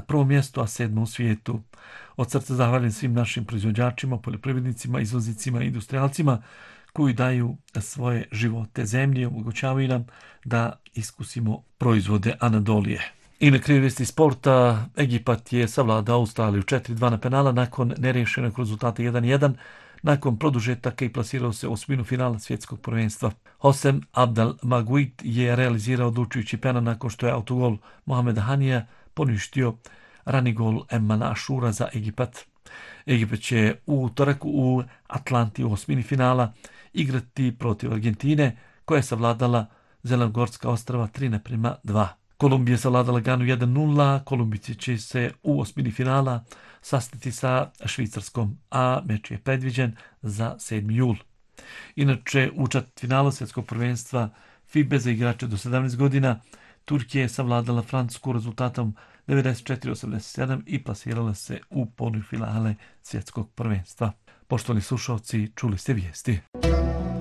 prvom mjestu, a 7. u svijetu. Od srca zahvaljujem svim našim proizvođačima, poljoprivrednicima, izvoznicima i industrijalcima koji daju svoje živote zemlji, omogućavaju nam da iskusimo proizvode Anadolije. I na kraju vijesti sporta, Egipat je savladao Australiju 4-2 na penala nakon neriješenog rezultata 1-1, nakon produžetaka i plasirao se u osminu finala svjetskog prvenstva. Hosem Abdel Maguid je realizirao odlučujući penal nakon što je autogol Mohameda Hanija poništio rani gol Emman Ashura za Egipat. Egipat će u utorak u Atlanti u osmini finala igrati protiv Argentine, koja je savladala Zelengorska ostrava 3:2. Kolumbija je savladala Ganu 1:0, Kolumbici će se u osmini finala sastati sa Švicarskom, a meč je predviđen za 7. jul. Inače, u četvrtfinalu svjetskog prvenstva FIBA za igrače do 17 godina Turkija je savladala Francusku rezultatom 94-87 i plasirala se u polufinale svjetskog prvenstva. Poštovani slušalci, čuli ste vijesti.